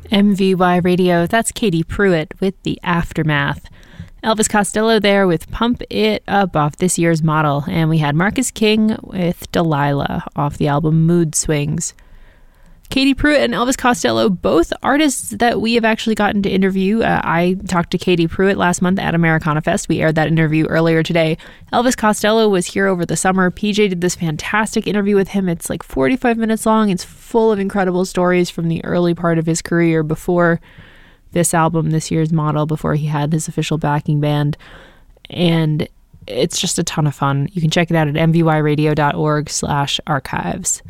MVY Radio, that's Katie Pruitt with The Aftermath. Elvis Costello there with Pump It Up off this year's Model. And we had Marcus King with Delilah off the album Mood Swings. Katie Pruitt and Elvis Costello, both artists that we have actually gotten to interview. I talked to Katie Pruitt last month at Americana Fest. We aired that interview earlier today. Elvis Costello was here over the summer. PJ did this fantastic interview with him. It's like 45 minutes long. It's full of incredible stories from the early part of his career before this album, this year's Model, before he had his official backing band. And it's just a ton of fun. You can check it out at mvyradio.org/archives.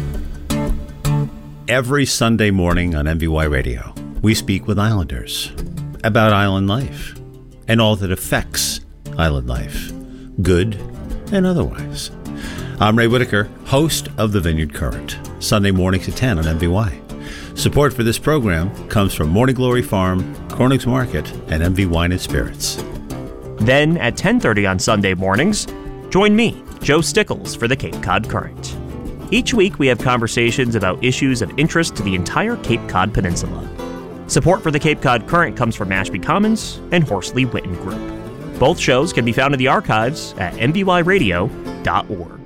Every Sunday morning on MVY Radio, we speak with Islanders about island life and all that affects island life, good and otherwise. I'm Ray Whitaker, host of The Vineyard Current, Sunday mornings at 10 on MVY. Support for this program comes from Morning Glory Farm, Corning's Market, and MV Wine and Spirits. Then at 10:30 on Sunday mornings, join me, Joe Stickles, for the Cape Cod Current. Each week, we have conversations about issues of interest to the entire Cape Cod Peninsula. Support for the Cape Cod Current comes from Mashpee Commons and Horsley Witten Group. Both shows can be found in the archives at mvyradio.org.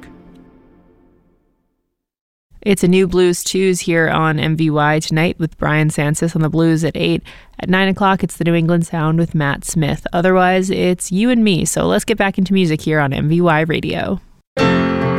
It's a new Blues Tues here on MVY tonight with Brian Sansis on the blues at 8. At 9 o'clock, it's the New England Sound with Matt Smith. Otherwise, it's you and me. So let's get back into music here on MVY Radio.